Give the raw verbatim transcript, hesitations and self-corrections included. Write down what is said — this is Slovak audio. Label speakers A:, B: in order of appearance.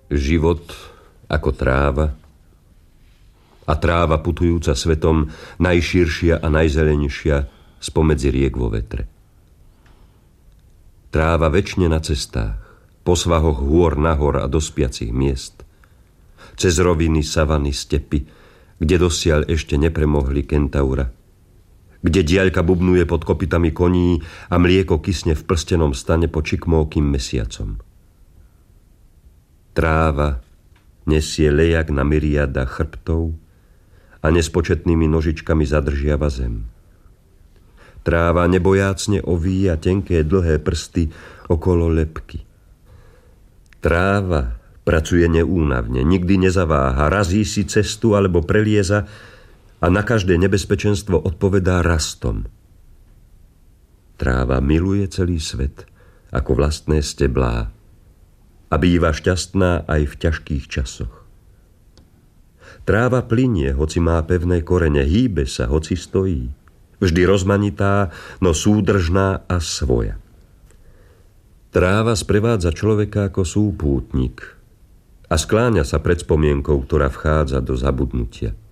A: Život ako tráva a tráva putujúca svetom najširšia a najzelenšia spomedzi riek vo vetre. Tráva večne na cestách, po svahoch hôr nahor a do spiacich miest, cez roviny, savany, stepy, kde dosiaľ ešte nepremohli kentaura, kde diaľka bubnuje pod kopytami koní a mlieko kysne v prstenom stane po čikmókým mesiacom. Tráva nesie lejak na myriada chrbtov a nespočetnými nožičkami zadržiava zem. Tráva nebojácne ovíja tenké dlhé prsty okolo lebky. Tráva pracuje neúnavne, nikdy nezaváha, razí si cestu alebo prelieza a na každé nebezpečenstvo odpovedá rastom. Tráva miluje celý svet ako vlastné steblá a býva šťastná aj v ťažkých časoch. Tráva plynie, hoci má pevné korene, hýbe sa, hoci stojí. Vždy rozmanitá, no súdržná a svoja. Tráva sprevádza človeka ako súpútnik a skláňa sa pred spomienkou, ktorá vchádza do zabudnutia.